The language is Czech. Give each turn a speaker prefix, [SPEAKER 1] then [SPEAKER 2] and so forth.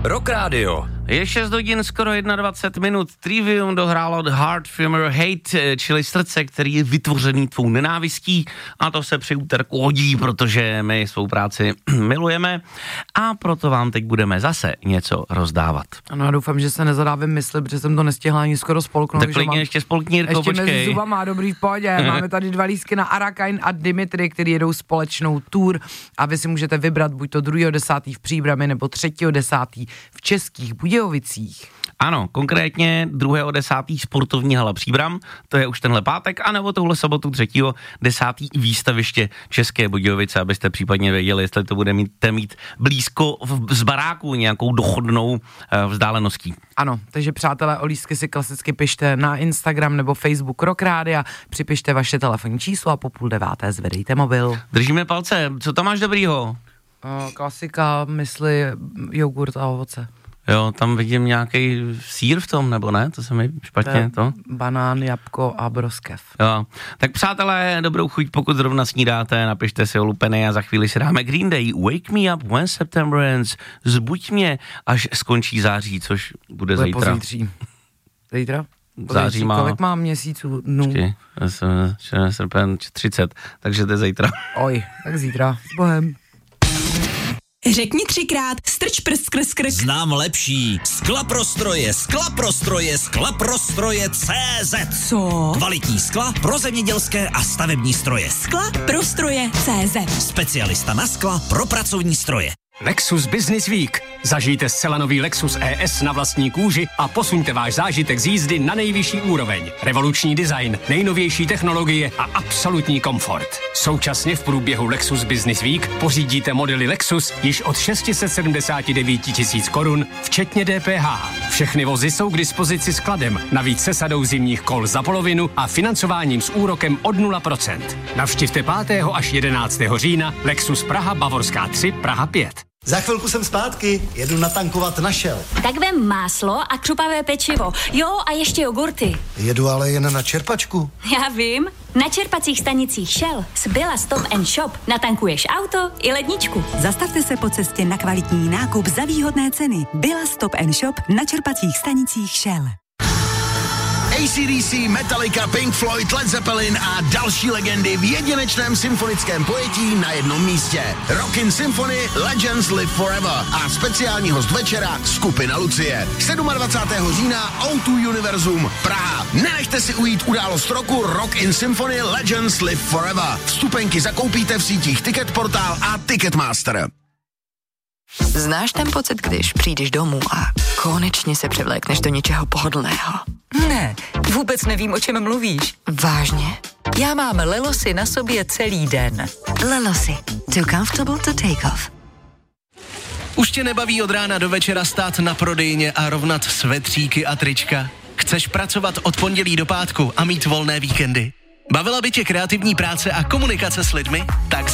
[SPEAKER 1] Rock Radio.
[SPEAKER 2] Je 6 hodin, skoro 21 minut. Trivium dohrálo The Heart from Your Hate, čili srdce, který je vytvořený tvou nenávistí, a to se při úterku hodí, protože my svou práci milujeme a proto vám teď budeme zase něco rozdávat.
[SPEAKER 3] Ano, já doufám, že se nezadávím mysli, protože jsem to nestihla ani skoro spolknout.
[SPEAKER 2] Tak klidně ještě spolkni, Jirko,
[SPEAKER 3] ještě
[SPEAKER 2] počkej.
[SPEAKER 3] mezi zubama, dobrý v pohodě. Máme tady 2 lístky na Arakain a Dimitri, který jedou společnou tour a vy si můžete vybrat buď to 2.10. v Příbrami nebo 3.10. v Českých Budějovicích.
[SPEAKER 2] Ano, konkrétně 2.10. sportovní hala Příbram, to je už tenhle pátek, anebo tohle sobotu 3.10. výstaviště České Budějovice, abyste případně věděli, jestli to budete mít blízko z baráku nějakou dochodnou vzdáleností.
[SPEAKER 3] Ano, takže přátelé, o lístky si klasicky pište na Instagram nebo Facebook Rock Rádia, připište vaše telefonní číslo a po 8:30 zvedejte mobil.
[SPEAKER 2] Držíme palce, co tam máš dobrýho?
[SPEAKER 3] Klasika, mysli, jogurt a ovoce.
[SPEAKER 2] Jo, tam vidím nějaký sýr v tom, nebo ne? To se mi špatně, to?
[SPEAKER 3] Banán, jabko a broskev.
[SPEAKER 2] Jo, tak přátelé, dobrou chuť, pokud zrovna snídáte, napište si o lupeny a za chvíli si dáme Green Day, Wake Me Up When September Ends, zbuď mě, až skončí září, což bude zítra.
[SPEAKER 3] Pozítří. Zítra?
[SPEAKER 2] Září má...
[SPEAKER 3] Kolik má měsíců dnů?
[SPEAKER 2] Srpen 30, takže to je zítra.
[SPEAKER 3] Oj, tak zítra, s Bohem.
[SPEAKER 4] Řekni 3krát, strč prst skrz krk.
[SPEAKER 1] Znám lepší. Skla prostroje CZ.
[SPEAKER 4] Co?
[SPEAKER 1] Kvalitní skla pro zemědělské a stavební stroje.
[SPEAKER 4] Skla pro stroje CZ.
[SPEAKER 1] Specialista na skla pro pracovní stroje.
[SPEAKER 5] Lexus Business Week. Zažijte zcela nový Lexus ES na vlastní kůži a posuňte váš zážitek z jízdy na nejvyšší úroveň. Revoluční design, nejnovější technologie a absolutní komfort. Současně v průběhu Lexus Business Week pořídíte modely Lexus již od 679 000 korun, včetně DPH. Všechny vozy jsou k dispozici skladem, navíc se sadou zimních kol za polovinu a financováním s úrokem od 0%. Navštivte 5. až 11. října Lexus Praha Bavorská 3, Praha 5.
[SPEAKER 6] Za chvilku jsem zpátky, jedu natankovat na Shell.
[SPEAKER 7] Tak vem máslo a křupavé pečivo. Jo, a ještě jogurty.
[SPEAKER 6] Jedu ale jen na čerpačku.
[SPEAKER 7] Já vím. Na čerpacích stanicích Shell z Billa Stop & Shop natankuješ auto i ledničku.
[SPEAKER 4] Zastavte se po cestě na kvalitní nákup za výhodné ceny. Billa Stop & Shop na čerpacích stanicích Shell.
[SPEAKER 8] AC/DC, Metallica, Pink Floyd, Led Zeppelin a další legendy v jedinečném symfonickém pojetí na jednom místě. Rockin' Symphony Legends Live Forever a speciální host večera skupina Lucie. 27. října O2 Univerzum Praha. Nenechte si ujít událost roku Rockin' Symphony Legends Live Forever. Vstupenky zakoupíte v sítích Ticketportal a Ticketmaster.
[SPEAKER 9] Znáš ten pocit, když přijdeš domů a konečně se převlékneš do něčeho pohodlného?
[SPEAKER 10] Ne, vůbec nevím, o čem mluvíš.
[SPEAKER 9] Vážně?
[SPEAKER 10] Já mám Lelosy na sobě celý den.
[SPEAKER 9] Lelosy. Too comfortable to take off.
[SPEAKER 11] Už tě nebaví od rána do večera stát na prodejně a rovnat svetříky a trička? Chceš pracovat od pondělí do pátku a mít volné víkendy? Bavila by tě kreativní práce a komunikace s lidmi? Tak